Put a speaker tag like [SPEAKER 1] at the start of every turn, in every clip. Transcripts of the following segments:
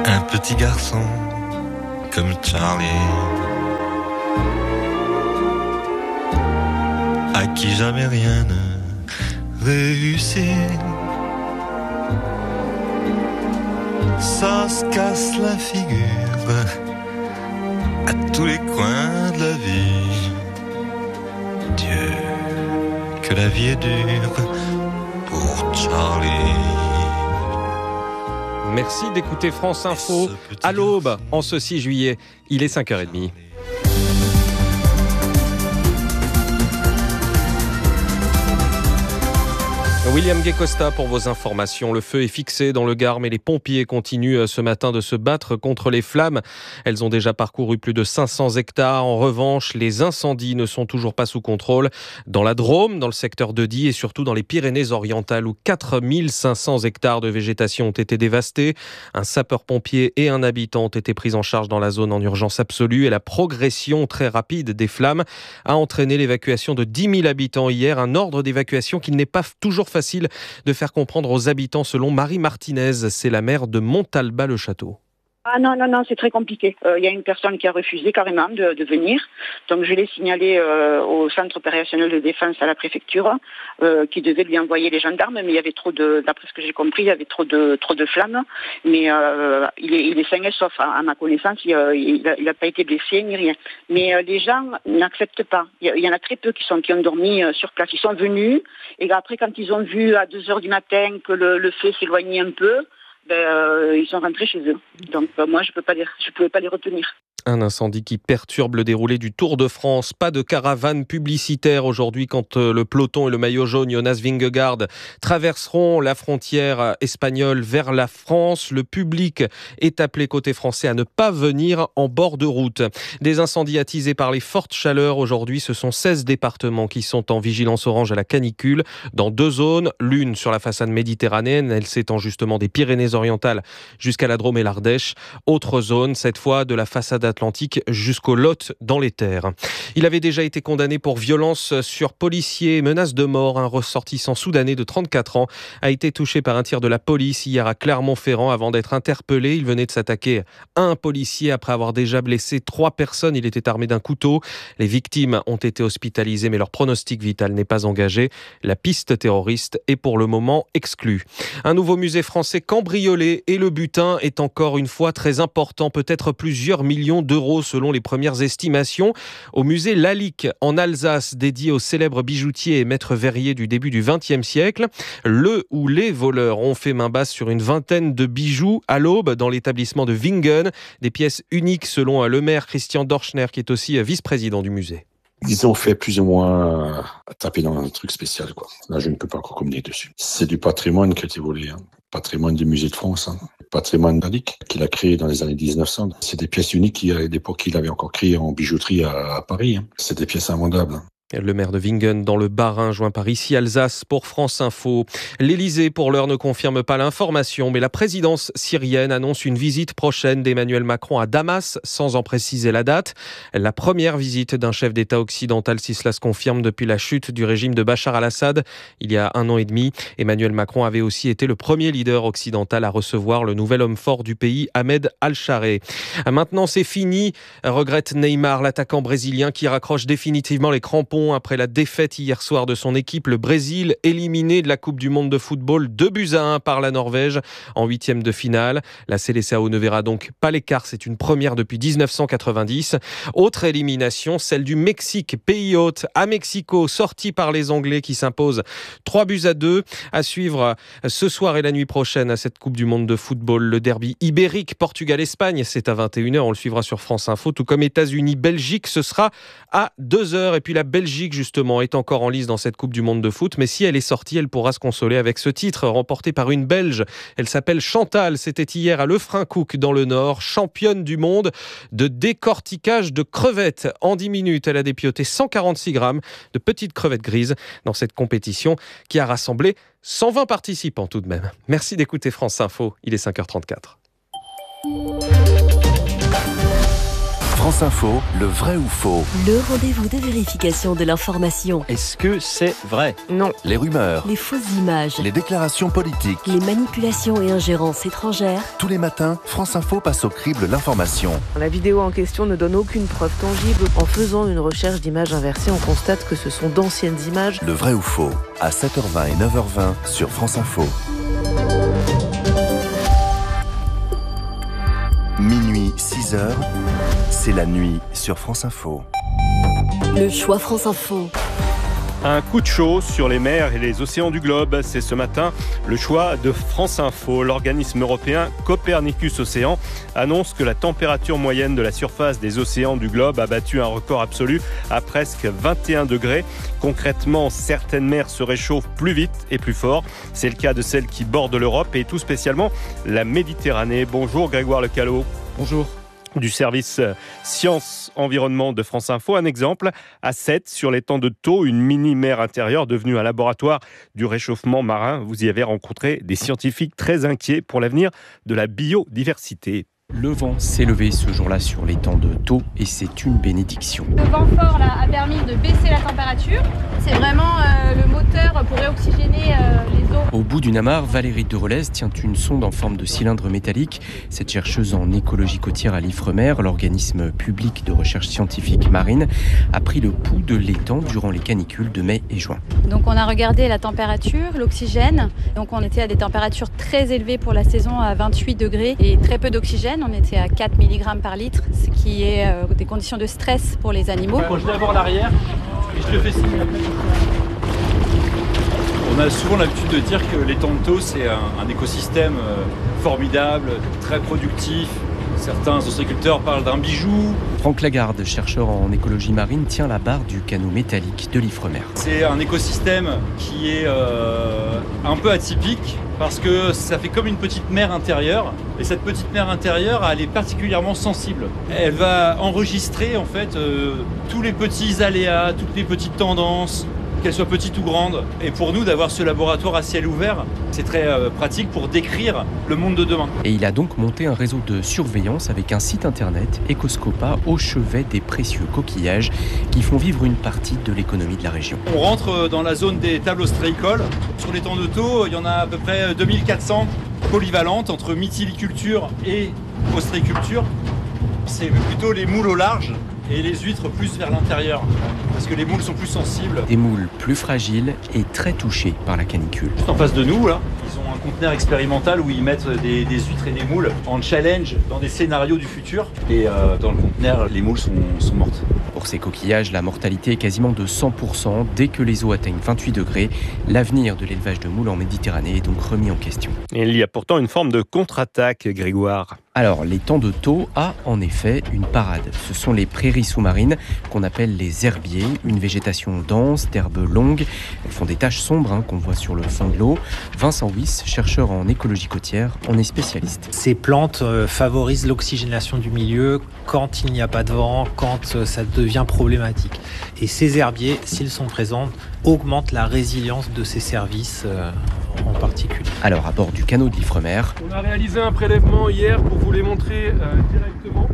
[SPEAKER 1] Un petit garçon comme Charlie, à qui jamais rien ne réussit. Ça se casse la figure à tous les coins de la vie. Dieu, que la vie est dure pour Charlie.
[SPEAKER 2] Merci d'écouter France Info à l'aube en ce 6 juillet. Il est 5h30. William Gay-Costa pour vos informations. Le feu est fixé dans le Gard, mais les pompiers continuent ce matin de se battre contre les flammes. Elles ont déjà parcouru plus de 500 hectares. En revanche, les incendies ne sont toujours pas sous contrôle. Dans la Drôme, dans le secteur de Die et surtout dans les Pyrénées-Orientales où 4500 hectares de végétation ont été dévastés. Un sapeur-pompier et un habitant ont été pris en charge dans la zone en urgence absolue et la progression très rapide des flammes a entraîné l'évacuation de 10 000 habitants hier. Un ordre d'évacuation qui n'est pas toujours facile de faire comprendre aux habitants selon Marie Martinez. C'est la maire de Montalba-le-Château.
[SPEAKER 3] Ah non, c'est très compliqué. Il y a une personne qui a refusé carrément de venir. Donc je l'ai signalé au centre opérationnel de défense à la préfecture qui devait lui envoyer les gendarmes, mais il y avait d'après ce que j'ai compris, il y avait trop de flammes. Mais il est sain et sauf, à ma connaissance, il n'a pas été blessé ni rien. Mais les gens n'acceptent pas. Il y en a très peu qui ont dormi sur place. Ils sont venus et après quand ils ont vu à 2h du matin que le feu s'éloignait un peu, ils sont rentrés chez eux. Donc moi, je pouvais pas les retenir.
[SPEAKER 2] Un incendie qui perturbe le déroulé du Tour de France. Pas de caravane publicitaire aujourd'hui quand le peloton et le maillot jaune Jonas Vingegaard traverseront la frontière espagnole vers la France. Le public est appelé côté français à ne pas venir en bord de route. Des incendies attisés par les fortes chaleurs. Aujourd'hui, ce sont 16 départements qui sont en vigilance orange à la canicule dans 2 zones. L'une sur la façade méditerranéenne, elle s'étend justement des Pyrénées-Orientales jusqu'à la Drôme et l'Ardèche. Autre zone, cette fois de la façade Atlantique jusqu'au Lot dans les terres. Il avait déjà été condamné pour violence sur policier et menace de mort. Un ressortissant soudanais de 34 ans a été touché par un tir de la police hier à Clermont-Ferrand avant d'être interpellé. Il venait de s'attaquer à un policier après avoir déjà blessé 3 personnes. Il était armé d'un couteau. Les victimes ont été hospitalisées mais leur pronostic vital n'est pas engagé. La piste terroriste est pour le moment exclue. Un nouveau musée français cambriolé et le butin est encore une fois très important, peut-être plusieurs millions d'euros selon les premières estimations. Au musée Lalique en Alsace, dédié au célèbre bijoutier et maître verrier du début du XXe siècle, le ou les voleurs ont fait main basse sur une vingtaine de bijoux à l'aube dans l'établissement de Wingen. Des pièces uniques selon le maire Christian Dorschner qui est aussi vice-président du musée.
[SPEAKER 4] Ils ont fait plus ou moins taper dans un truc spécial, quoi. Là, je ne peux pas encore communiquer dessus. C'est du patrimoine qui a été volé, patrimoine du musée de France, patrimoine d'Alic qu'il a créé dans les années 1900. C'est des pièces uniques à l'époque qu'il avait encore créées en bijouterie à Paris. C'est des pièces invendables.
[SPEAKER 2] Le maire de Wingen dans le Bas-Rhin, joint par ici Alsace pour France Info. L'Élysée, pour l'heure, ne confirme pas l'information, mais la présidence syrienne annonce une visite prochaine d'Emmanuel Macron à Damas, sans en préciser la date. La première visite d'un chef d'État occidental, si cela se confirme, depuis la chute du régime de Bachar al-Assad, il y a 1 an et demi. Emmanuel Macron avait aussi été le premier leader occidental à recevoir le nouvel homme fort du pays, Ahmed Al-Chareh. Maintenant, c'est fini, regrette Neymar, l'attaquant brésilien qui raccroche définitivement les crampons après la défaite hier soir de son équipe. Le Brésil éliminé de la Coupe du Monde de football 2-1 par la Norvège en 8e de finale. La Seleção ne verra donc pas l'écart, c'est une première depuis 1990. Autre élimination, celle du Mexique, pays hôte à Mexico, sorti par les Anglais qui s'imposent 3-2. À suivre ce soir et la nuit prochaine à cette Coupe du Monde de football. Le derby ibérique Portugal-Espagne, c'est à 21h, on le suivra sur France Info, tout comme États-Unis-Belgique, ce sera à 2h. Et puis la Belgique justement est encore en lice dans cette Coupe du Monde de foot, mais si elle est sortie, elle pourra se consoler avec ce titre remporté par une Belge. Elle s'appelle Chantal, c'était hier à Lefrancouc dans le Nord, championne du monde de décortiquage de crevettes. En 10 minutes, elle a dépioté 146 grammes de petites crevettes grises dans cette compétition qui a rassemblé 120 participants tout de même. Merci d'écouter France Info, il est 5h34.
[SPEAKER 5] France Info, le vrai ou faux?
[SPEAKER 6] Le rendez-vous de vérification de l'information.
[SPEAKER 7] Est-ce que c'est vrai?
[SPEAKER 6] Non.
[SPEAKER 5] Les rumeurs,
[SPEAKER 6] Les fausses images,
[SPEAKER 5] les déclarations politiques.
[SPEAKER 6] les manipulations et ingérences étrangères.
[SPEAKER 5] Tous les matins, France Info passe au crible l'information.
[SPEAKER 8] La vidéo en question ne donne aucune preuve tangible. En faisant une recherche d'images inversées, on constate que ce sont d'anciennes images.
[SPEAKER 5] Le vrai ou faux, à 7h20 et 9h20 sur France Info. Minuit, 6h, c'est la nuit sur France Info.
[SPEAKER 6] Le choix France Info.
[SPEAKER 9] Un coup de chaud sur les mers et les océans du globe. C'est ce matin le choix de France Info. L'organisme européen Copernicus Océan annonce que la température moyenne de la surface des océans du globe a battu un record absolu à presque 21 degrés. Concrètement, certaines mers se réchauffent plus vite et plus fort. C'est le cas de celles qui bordent l'Europe et tout spécialement la Méditerranée. Bonjour Grégoire Lecallot.
[SPEAKER 2] Bonjour. Du service Sciences-Environnement de France Info. Un exemple, à Sète, sur l'étang de Thau, une mini-mer intérieure devenue un laboratoire du réchauffement marin. Vous y avez rencontré des scientifiques très inquiets pour l'avenir de la biodiversité.
[SPEAKER 10] Le vent s'est levé ce jour-là sur l'étang de Thau et c'est une bénédiction.
[SPEAKER 11] Le vent fort là, a permis de baisser la température. C'est vraiment le moteur pour réoxygéner les eaux.
[SPEAKER 10] Au bout d'une amarre, Valérie Derolez tient une sonde en forme de cylindre métallique. Cette chercheuse en écologie côtière à l'IFREMER, l'organisme public de recherche scientifique marine, a pris le pouls de l'étang durant les canicules de mai et juin.
[SPEAKER 11] Donc on a regardé la température, l'oxygène. Donc on était à des températures très élevées pour la saison, à 28 degrés et très peu d'oxygène. On était à 4 mg par litre, ce qui est des conditions de stress pour les animaux.
[SPEAKER 12] Quand je d'abord l'arrière et je te fais signe. On a souvent l'habitude de dire que l'étang de Thau, c'est un écosystème formidable, très productif. Certains ostréiculteurs parlent d'un bijou.
[SPEAKER 10] Franck Lagarde, chercheur en écologie marine, tient la barre du canot métallique de l'IFREMER.
[SPEAKER 12] C'est un écosystème qui est un peu atypique parce que ça fait comme une petite mer intérieure. Et cette petite mer intérieure, elle est particulièrement sensible. Elle va enregistrer en fait tous les petits aléas, toutes les petites tendances, qu'elles soient petites ou grandes. Et pour nous, d'avoir ce laboratoire à ciel ouvert, c'est très pratique pour décrire le monde de demain.
[SPEAKER 10] Et il a donc monté un réseau de surveillance avec un site internet, Ecoscopa, au chevet des précieux coquillages qui font vivre une partie de l'économie de la région.
[SPEAKER 12] On rentre dans la zone des tables ostréicoles. Sur l'étang de Thau, il y en a à peu près 2400 polyvalentes entre mytiliculture et ostréiculture. C'est plutôt les moules au large et les huîtres plus vers l'intérieur, parce que les moules sont plus sensibles.
[SPEAKER 10] Des moules plus fragiles et très touchés par la canicule.
[SPEAKER 12] Juste en face de nous, là, ils ont un conteneur expérimental où ils mettent des huîtres et des moules en challenge dans des scénarios du futur. Et dans le conteneur, les moules sont mortes.
[SPEAKER 10] Pour ces coquillages, la mortalité est quasiment de 100%. Dès que les eaux atteignent 28 degrés, l'avenir de l'élevage de moules en Méditerranée est donc remis en question.
[SPEAKER 2] Et il y a pourtant une forme de contre-attaque, Grégoire.
[SPEAKER 10] Alors, l'étang de Thau a en effet une parade. Ce sont les prairies sous-marines qu'on appelle les herbiers, une végétation dense, d'herbes longues. Elles font des taches sombres qu'on voit sur le fond de l'eau. Vincent Wyss, chercheur en écologie côtière, en est spécialiste.
[SPEAKER 13] Ces plantes favorisent l'oxygénation du milieu quand il n'y a pas de vent, quand ça devient problématique. Et ces herbiers, s'ils sont présents, augmentent la résilience de ces services en particulier.
[SPEAKER 10] Alors, à bord du canot de l'IFREMER,
[SPEAKER 14] on a réalisé un prélèvement hier pour vous les montrer directement.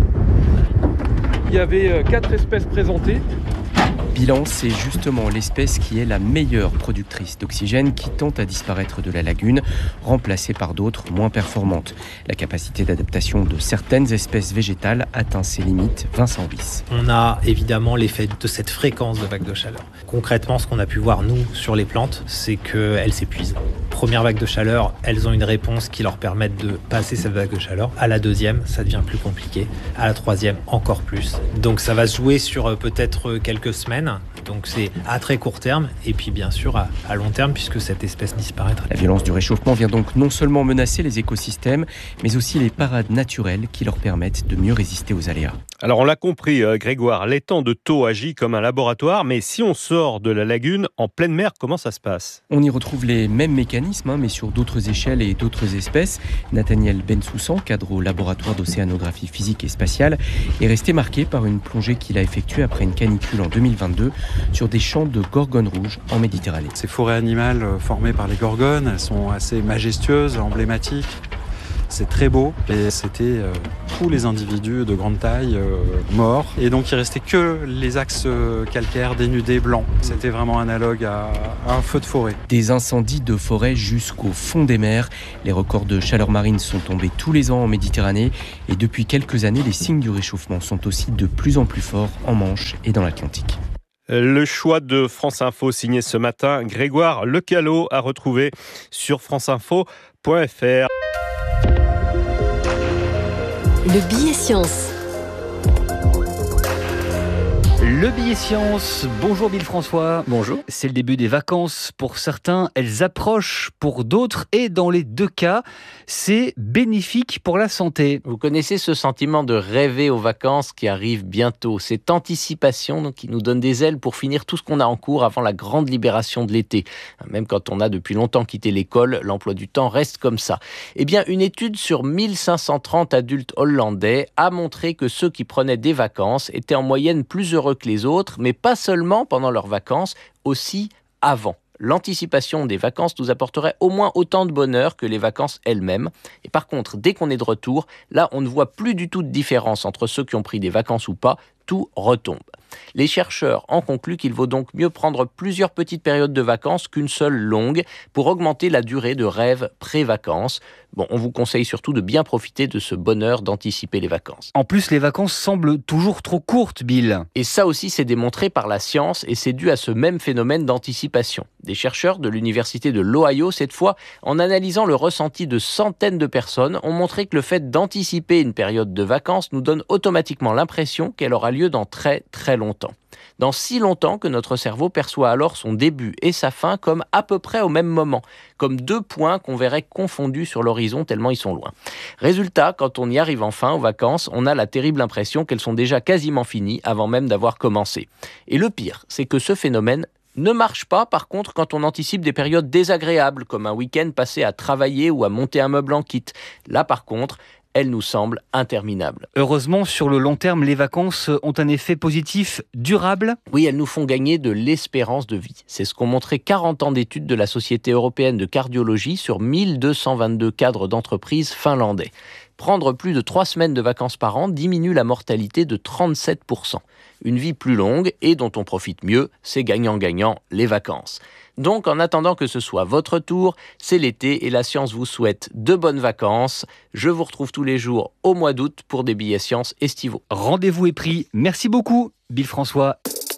[SPEAKER 14] Il y avait 4 espèces présentées.
[SPEAKER 10] Bilan, c'est justement l'espèce qui est la meilleure productrice d'oxygène qui tente à disparaître de la lagune, remplacée par d'autres moins performantes. La capacité d'adaptation de certaines espèces végétales atteint ses limites. Vincent Wyss.
[SPEAKER 13] On a évidemment l'effet de cette fréquence de vague de chaleur. Concrètement, ce qu'on a pu voir, nous, sur les plantes, c'est qu'elles s'épuisent. Première vague de chaleur, elles ont une réponse qui leur permet de passer cette vague de chaleur. À la deuxième, ça devient plus compliqué. À la troisième, encore plus. Donc ça va se jouer sur peut-être quelques semaines. Donc c'est à très court terme et puis bien sûr à long terme puisque cette espèce disparaîtra.
[SPEAKER 10] La violence du réchauffement vient donc non seulement menacer les écosystèmes, mais aussi les parades naturelles qui leur permettent de mieux résister aux aléas.
[SPEAKER 2] Alors on l'a compris, Grégoire, l'étang de Thau agit comme un laboratoire, mais si on sort de la lagune en pleine mer, comment ça se passe ?
[SPEAKER 10] On y retrouve les mêmes mécanismes, mais sur d'autres échelles et d'autres espèces. Nathaniel Bensoussan, cadre au laboratoire d'océanographie physique et spatiale, est resté marqué par une plongée qu'il a effectuée après une canicule en 2022 sur des champs de gorgones rouges en Méditerranée.
[SPEAKER 15] Ces forêts animales formées par les gorgones, elles sont assez majestueuses, emblématiques.
[SPEAKER 7] C'est très beau et c'était tous les individus de grande taille morts. Et donc il restait que les axes calcaires dénudés blancs. C'était vraiment analogue à un feu de forêt.
[SPEAKER 10] Des incendies de forêt jusqu'au fond des mers. Les records de chaleur marine sont tombés tous les ans en Méditerranée. Et depuis quelques années, les signes du réchauffement sont aussi de plus en plus forts en Manche et dans l'Atlantique.
[SPEAKER 9] Le choix de France Info signé ce matin, Grégoire Lecalot, à retrouver sur franceinfo.fr.
[SPEAKER 6] Le billet science.
[SPEAKER 15] Le billet science. Bonjour Bill François.
[SPEAKER 16] Bonjour.
[SPEAKER 15] C'est le début des vacances. Pour certains, elles approchent. Pour d'autres, et dans les deux cas, c'est bénéfique pour la santé.
[SPEAKER 16] Vous connaissez ce sentiment de rêver aux vacances qui arrivent bientôt. Cette anticipation donc, qui nous donne des ailes pour finir tout ce qu'on a en cours avant la grande libération de l'été. Même quand on a depuis longtemps quitté l'école, l'emploi du temps reste comme ça. Eh bien, une étude sur 1530 adultes hollandais a montré que ceux qui prenaient des vacances étaient en moyenne plus heureux que les autres, mais pas seulement pendant leurs vacances, aussi avant. L'anticipation des vacances nous apporterait au moins autant de bonheur que les vacances elles-mêmes. Et par contre, dès qu'on est de retour, là, on ne voit plus du tout de différence entre ceux qui ont pris des vacances ou pas. Tout retombe. Les chercheurs en concluent qu'il vaut donc mieux prendre plusieurs petites périodes de vacances qu'une seule longue pour augmenter la durée de rêve pré-vacances. Bon, on vous conseille surtout de bien profiter de ce bonheur d'anticiper les vacances.
[SPEAKER 15] En plus, les vacances semblent toujours trop courtes, Bill.
[SPEAKER 16] Et ça aussi, c'est démontré par la science et c'est dû à ce même phénomène d'anticipation. Des chercheurs de l'université de l'Ohio, cette fois, en analysant le ressenti de centaines de personnes, ont montré que le fait d'anticiper une période de vacances nous donne automatiquement l'impression qu'elle aura lieu dans très très longtemps. Dans si longtemps que notre cerveau perçoit alors son début et sa fin comme à peu près au même moment, comme deux points qu'on verrait confondus sur l'horizon tellement ils sont loin. Résultat, quand on y arrive enfin aux vacances, on a la terrible impression qu'elles sont déjà quasiment finies avant même d'avoir commencé. Et le pire, c'est que ce phénomène ne marche pas par contre quand on anticipe des périodes désagréables, comme un week-end passé à travailler ou à monter un meuble en kit. Là par contre, elle nous semble interminable.
[SPEAKER 15] Heureusement, sur le long terme, les vacances ont un effet positif durable.
[SPEAKER 16] Oui, elles nous font gagner de l'espérance de vie. C'est ce qu'ont montré 40 ans d'études de la Société européenne de cardiologie sur 1222 cadres d'entreprises finlandais. Prendre plus de 3 semaines de vacances par an diminue la mortalité de 37%. Une vie plus longue et dont on profite mieux, c'est gagnant-gagnant, les vacances. Donc, en attendant que ce soit votre tour, c'est l'été et la science vous souhaite de bonnes vacances. Je vous retrouve tous les jours au mois d'août pour des billets sciences estivaux.
[SPEAKER 15] Rendez-vous est pris. Merci beaucoup, Bill François.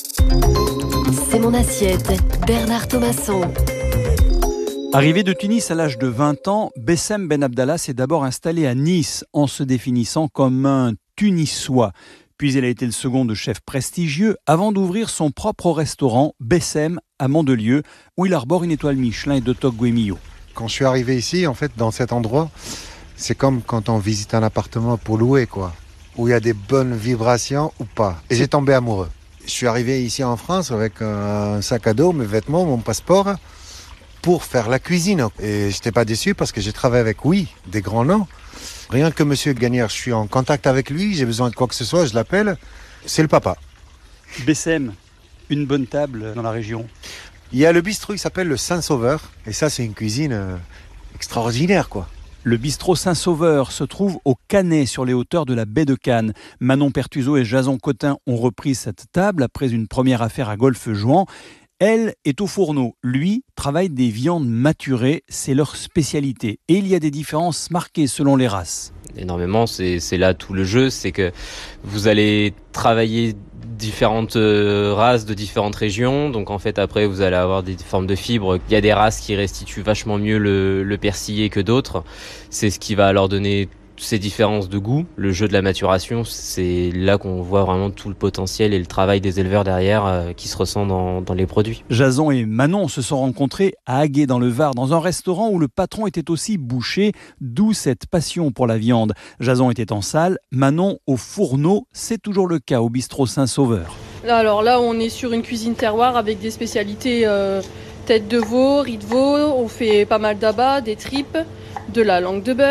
[SPEAKER 6] C'est mon assiette. Bernard Thomasson.
[SPEAKER 17] Arrivé de Tunis à l'âge de 20 ans, Bessem Ben Abdallah s'est d'abord installé à Nice en se définissant comme un Tunisois. Puis il a été le second de chef prestigieux avant d'ouvrir son propre restaurant, Bessem, à Mandelieu, où il arbore une étoile Michelin et deux toques Guémillot.
[SPEAKER 18] Quand je suis arrivé ici, en fait, dans cet endroit, c'est comme quand on visite un appartement pour louer, quoi. Où il y a des bonnes vibrations ou pas. Et j'ai tombé amoureux. Je suis arrivé ici en France avec un sac à dos, mes vêtements, mon passeport, pour faire la cuisine. Et je n'étais pas déçu parce que j'ai travaillé avec, des grands noms. Rien que Monsieur Gagnère, je suis en contact avec lui, j'ai besoin de quoi que ce soit, je l'appelle, c'est le papa.
[SPEAKER 17] Bessem, une bonne table dans la région.
[SPEAKER 18] Il y a le bistrot, il s'appelle le Saint-Sauveur, et ça c'est une cuisine extraordinaire, quoi.
[SPEAKER 17] Le bistrot Saint-Sauveur se trouve au Canet, sur les hauteurs de la baie de Cannes. Manon Pertuseau et Jason Cotin ont repris cette table après une première affaire à Golfe-Juan. Elle est au fourneau. Lui travaille des viandes maturées, c'est leur spécialité. Et il y a des différences marquées selon les races.
[SPEAKER 19] Énormément, c'est là tout le jeu, c'est que vous allez travailler différentes races de différentes régions, donc en fait après vous allez avoir des formes de fibres. Il y a des races qui restituent vachement mieux le persillé que d'autres, c'est ce qui va alors donner ces différences de goût. Le jeu de la maturation, c'est là qu'on voit vraiment tout le potentiel et le travail des éleveurs derrière qui se ressent dans les produits.
[SPEAKER 17] Jason et Manon se sont rencontrés à Aguet dans le Var, dans un restaurant où le patron était aussi boucher, d'où cette passion pour la viande. Jason était en salle, Manon au fourneau, c'est toujours le cas au bistrot Saint-Sauveur.
[SPEAKER 20] Alors là, on est sur une cuisine terroir avec des spécialités tête de veau, riz de veau, on fait pas mal d'abats, des tripes, de la langue de bœuf.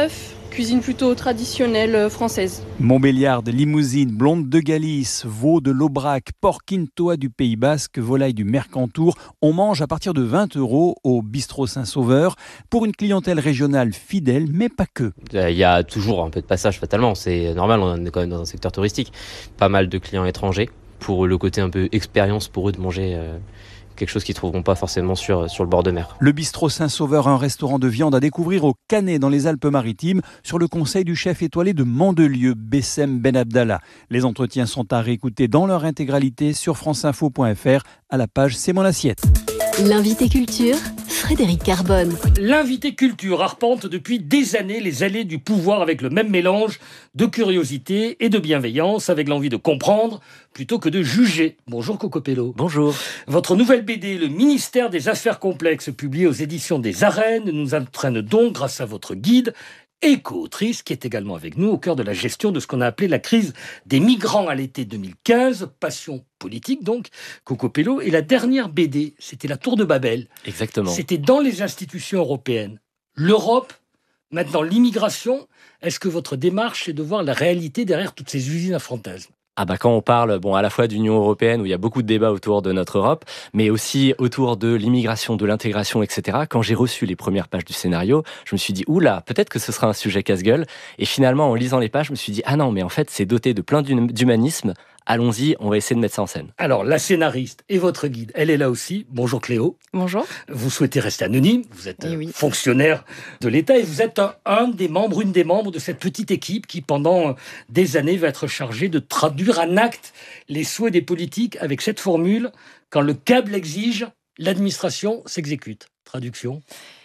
[SPEAKER 20] Cuisine plutôt traditionnelle française.
[SPEAKER 17] Montbéliarde, limousine, blonde de Galice, veau de l'Aubrac, porc quintois du Pays Basque, volaille du Mercantour. On mange à partir de 20 € au bistrot Saint-Sauveur pour une clientèle régionale fidèle, mais pas que.
[SPEAKER 19] Il y a toujours un peu de passage fatalement, c'est normal, on est quand même dans un secteur touristique. Pas mal de clients étrangers pour le côté un peu expérience pour eux de manger quelque chose qu'ils ne trouveront pas forcément sur le bord de mer.
[SPEAKER 17] Le bistrot Saint-Sauveur, un restaurant de viande à découvrir au Canet dans les Alpes-Maritimes sur le conseil du chef étoilé de Mandelieu, Bessem Ben Abdallah. Les entretiens sont à réécouter dans leur intégralité sur franceinfo.fr à la page C'est mon assiette.
[SPEAKER 6] L'invité culture, Frédéric Carbone.
[SPEAKER 21] L'invité culture arpente depuis des années les allées du pouvoir avec le même mélange de curiosité et de bienveillance, avec l'envie de comprendre plutôt que de juger. Bonjour Cocopello.
[SPEAKER 22] Bonjour.
[SPEAKER 21] Votre nouvelle BD, Le ministère des Affaires complexes, publiée aux éditions des Arènes, nous entraîne donc grâce à votre guide et co-autrice, qui est également avec nous au cœur de la gestion de ce qu'on a appelé la crise des migrants à l'été 2015, passion politique donc, Cocopello. Et la dernière BD, c'était La Tour de Babel.
[SPEAKER 22] Exactement.
[SPEAKER 21] C'était dans les institutions européennes. L'Europe, maintenant l'immigration, est-ce que votre démarche, c'est de voir la réalité derrière toutes ces usines à fantasmes ?
[SPEAKER 22] Quand on parle à la fois d'Union européenne, où il y a beaucoup de débats autour de notre Europe, mais aussi autour de l'immigration, de l'intégration, etc. Quand j'ai reçu les premières pages du scénario, je me suis dit, oula, peut-être que ce sera un sujet casse-gueule. Et finalement, en lisant les pages, je me suis dit, ah non, mais en fait, c'est doté de plein d'humanisme. Allons-y, on va essayer de mettre ça en scène.
[SPEAKER 21] Alors, la scénariste et votre guide, elle est là aussi. Bonjour Cléo.
[SPEAKER 23] Bonjour.
[SPEAKER 21] Vous souhaitez rester anonyme, vous êtes fonctionnaire de l'État et vous êtes une des membres de cette petite équipe qui, pendant des années, va être chargée de traduire en acte les souhaits des politiques avec cette formule, quand le câble exige, l'administration s'exécute. Traduction,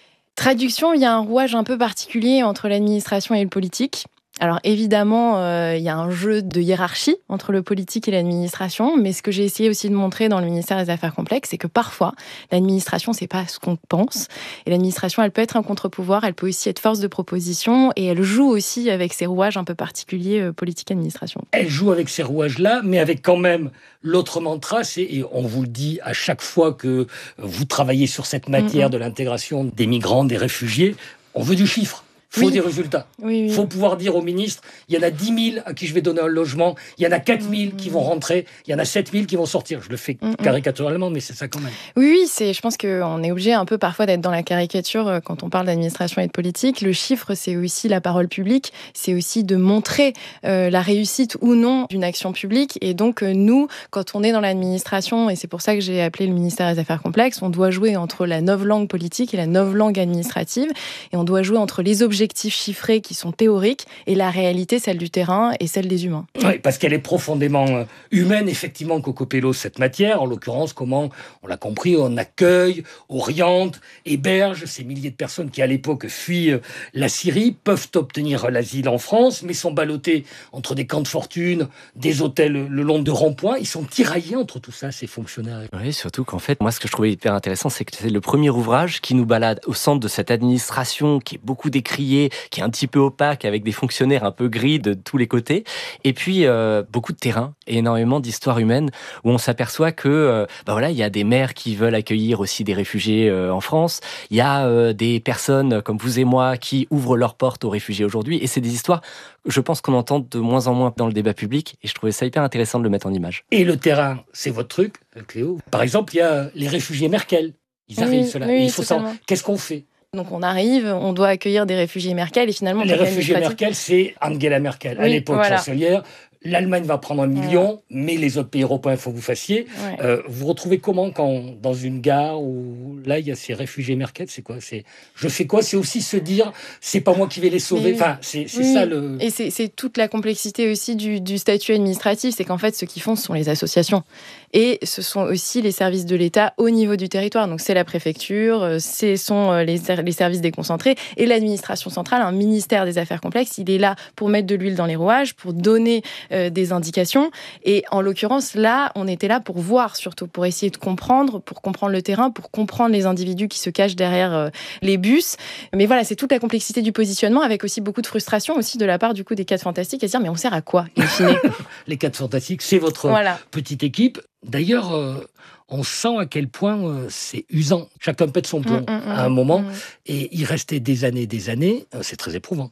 [SPEAKER 23] il y a un rouage un peu particulier entre l'administration et le politique. Alors évidemment, il y a un jeu de hiérarchie entre le politique et l'administration, mais ce que j'ai essayé aussi de montrer dans le ministère des Affaires complexes, c'est que parfois, l'administration, c'est pas ce qu'on pense. Et l'administration, elle peut être un contre-pouvoir, elle peut aussi être force de proposition, et elle joue aussi avec ces rouages un peu particuliers politique-administration.
[SPEAKER 21] Elle joue avec ces rouages-là, mais avec quand même l'autre mantra, et on vous le dit à chaque fois que vous travaillez sur cette matière de l'intégration des migrants, des réfugiés, on veut du chiffre. Il faut des résultats. Il faut pouvoir dire au ministre, il y en a 10 000 à qui je vais donner un logement, il y en a 4 000 qui vont rentrer, il y en a 7 000 qui vont sortir. Je le fais caricaturalement, mais c'est ça quand même.
[SPEAKER 23] Oui, je pense qu'on est obligé un peu parfois d'être dans la caricature quand on parle d'administration et de politique. Le chiffre, c'est aussi la parole publique, c'est aussi de montrer la réussite ou non d'une action publique. Et donc, nous, quand on est dans l'administration, et c'est pour ça que j'ai appelé le ministère des Affaires complexes, on doit jouer entre la novlangue politique et la novlangue administrative, et on doit jouer entre les objectifs chiffrés qui sont théoriques et la réalité, celle du terrain et celle des humains.
[SPEAKER 21] Oui, parce qu'elle est profondément humaine, effectivement, Cocopello, cette matière. En l'occurrence, comment, on l'a compris, on accueille, oriente, héberge ces milliers de personnes qui, à l'époque, fuient la Syrie, peuvent obtenir l'asile en France, mais sont ballottés entre des camps de fortune, des hôtels le long de ronds-points. Ils sont tiraillés entre tout ça, ces fonctionnaires.
[SPEAKER 22] Oui, surtout qu'en fait, moi, ce que je trouvais hyper intéressant, c'est que c'est le premier ouvrage qui nous balade au centre de cette administration qui est beaucoup décriée, qui est un petit peu opaque, avec des fonctionnaires un peu gris de tous les côtés, et puis beaucoup de terrain et énormément d'histoires humaines où on s'aperçoit que il y a des maires qui veulent accueillir aussi des réfugiés en France, il y a des personnes comme vous et moi qui ouvrent leurs portes aux réfugiés aujourd'hui, et c'est des histoires, je pense qu'on entend de moins en moins dans le débat public, et je trouvais ça hyper intéressant de le mettre en image.
[SPEAKER 21] Et le terrain, c'est votre truc, Cléo. Par exemple, il y a les réfugiés Merkel, ils arrivent, il faut savoir, qu'est-ce qu'on fait ?
[SPEAKER 23] Donc on arrive, on doit accueillir des réfugiés Merkel et finalement...
[SPEAKER 21] Les réfugiés Merkel, c'est Angela Merkel, à l'époque chancelière. L'Allemagne va prendre 1 million, mais les autres pays européens, il faut que vous fassiez. Vous retrouvez comment quand, dans une gare où là, il y a ces réfugiés Merkel, c'est quoi ? Je fais quoi ? C'est aussi se dire, c'est pas moi qui vais les sauver. Enfin, c'est ça le...
[SPEAKER 23] Et c'est toute la complexité aussi du statut administratif, c'est qu'en fait, ceux qui font, ce sont les associations. Et ce sont aussi les services de l'État au niveau du territoire. Donc c'est la préfecture, ce sont les services déconcentrés et l'administration centrale, un ministère des Affaires complexes. Il est là pour mettre de l'huile dans les rouages, pour donner des indications. Et en l'occurrence, là, on était là pour voir surtout, pour essayer de comprendre, pour comprendre le terrain, pour comprendre les individus qui se cachent derrière les bus. Mais voilà, c'est toute la complexité du positionnement, avec aussi beaucoup de frustration aussi de la part du coup des 4 Fantastiques, à se dire mais on sert à quoi, in fine ?
[SPEAKER 21] Les 4 Fantastiques, c'est votre petite équipe. D'ailleurs, on sent à quel point c'est usant. Chacun pète son plomb à un moment. Et y rester des années, c'est très éprouvant.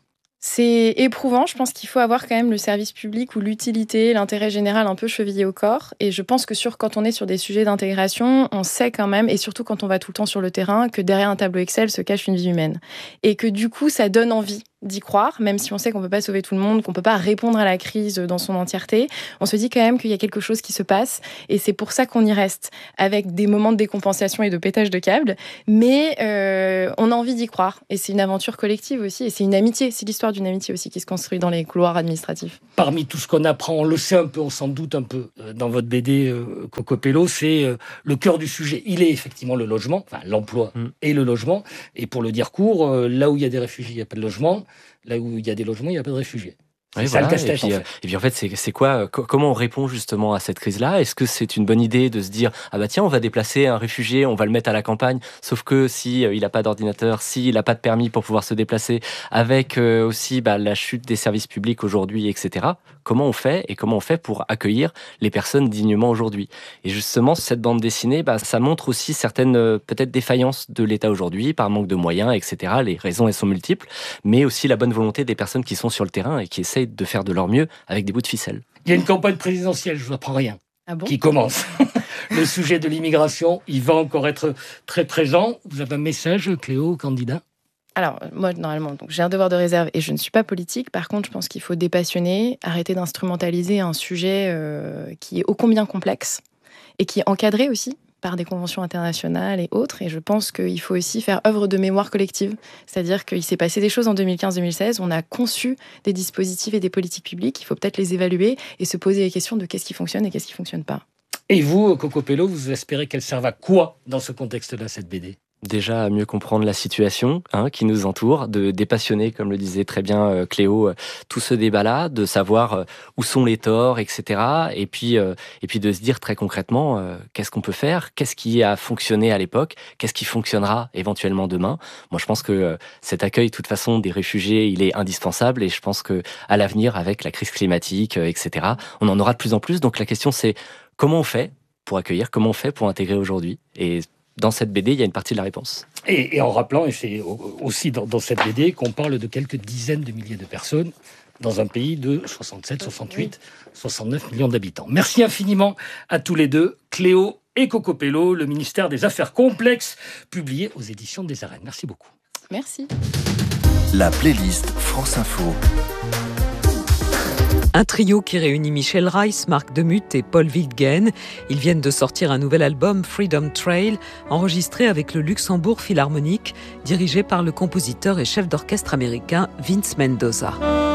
[SPEAKER 23] C'est éprouvant. Je pense qu'il faut avoir quand même le service public ou l'utilité, l'intérêt général un peu chevillé au corps. Et je pense que quand on est sur des sujets d'intégration, on sait quand même, et surtout quand on va tout le temps sur le terrain, que derrière un tableau Excel se cache une vie humaine. Et que du coup, ça donne envie d'y croire, même si on sait qu'on peut pas sauver tout le monde, qu'on peut pas répondre à la crise dans son entièreté. On se dit quand même qu'il y a quelque chose qui se passe, et c'est pour ça qu'on y reste, avec des moments de décompensation et de pétage de câbles. Mais on a envie d'y croire, et c'est une aventure collective aussi, et c'est une amitié, c'est l'histoire d'une amitié aussi qui se construit dans les couloirs administratifs.
[SPEAKER 21] Parmi tout ce qu'on apprend, on le sait un peu, on s'en doute un peu, dans votre BD Cocopello, c'est le cœur du sujet. Il est effectivement le logement, enfin l'emploi et le logement. Et pour le dire court, là où il y a des réfugiés, il n'y a pas de logement. Là où il y a des logements, il n'y a pas de réfugiés.
[SPEAKER 22] Oui,
[SPEAKER 21] ça
[SPEAKER 22] voilà.
[SPEAKER 21] le casse-tête,
[SPEAKER 22] Et puis en fait, c'est quoi comment on répond justement à cette crise-là? Est-ce que c'est une bonne idée de se dire ah bah tiens, on va déplacer un réfugié, on va le mettre à la campagne, sauf que si il n'a pas d'ordinateur, s'il n'a pas de permis pour pouvoir se déplacer, avec aussi la chute des services publics aujourd'hui, etc. Comment on fait et comment on fait pour accueillir les personnes dignement aujourd'hui? Et justement, cette bande dessinée, ça montre aussi certaines peut-être défaillances de l'État aujourd'hui par manque de moyens, etc. Les raisons, elles sont multiples, mais aussi la bonne volonté des personnes qui sont sur le terrain et qui essayent de faire de leur mieux avec des bouts de ficelle.
[SPEAKER 21] Il y a une campagne présidentielle, je vous apprends rien, qui commence. Le sujet de l'immigration, il va encore être très présent. Vous avez un message, Cléo, candidat?
[SPEAKER 23] Alors, moi, normalement, donc, j'ai un devoir de réserve et je ne suis pas politique. Par contre, je pense qu'il faut dépassionner, arrêter d'instrumentaliser un sujet qui est ô combien complexe et qui est encadré aussi par des conventions internationales et autres. Et je pense qu'il faut aussi faire œuvre de mémoire collective. C'est-à-dire qu'il s'est passé des choses en 2015-2016. On a conçu des dispositifs et des politiques publiques. Il faut peut-être les évaluer et se poser les questions de qu'est-ce qui fonctionne et qu'est-ce qui ne fonctionne pas.
[SPEAKER 21] Et vous, Cocopello, vous espérez qu'elle serve à quoi dans ce contexte-là, cette BD ?
[SPEAKER 22] Déjà à mieux comprendre la situation qui nous entoure, de dépassionner, comme le disait très bien Cléo, tout ce débat-là, de savoir où sont les torts, etc. Et puis de se dire très concrètement qu'est-ce qu'on peut faire, qu'est-ce qui a fonctionné à l'époque, qu'est-ce qui fonctionnera éventuellement demain. Moi, je pense que cet accueil, de toute façon, des réfugiés, il est indispensable. Et je pense que à l'avenir, avec la crise climatique, etc., on en aura de plus en plus. Donc la question, c'est comment on fait pour accueillir, comment on fait pour intégrer aujourd'hui. Et dans cette BD, il y a une partie de la réponse.
[SPEAKER 21] Et en rappelant, et c'est aussi dans cette BD, qu'on parle de quelques dizaines de milliers de personnes dans un pays de 67, 68, 69 millions d'habitants. Merci infiniment à tous les deux, Cléo et Cocopello, le ministère des Affaires complexes, publié aux éditions des Arènes. Merci beaucoup.
[SPEAKER 23] Merci.
[SPEAKER 5] La playlist France Info.
[SPEAKER 1] Un trio qui réunit Michel Reiss, Marc Demuth et Paul Wildgen. Ils viennent de sortir un nouvel album, Freedom Trail, enregistré avec le Luxembourg Philharmonic, dirigé par le compositeur et chef d'orchestre américain Vince Mendoza.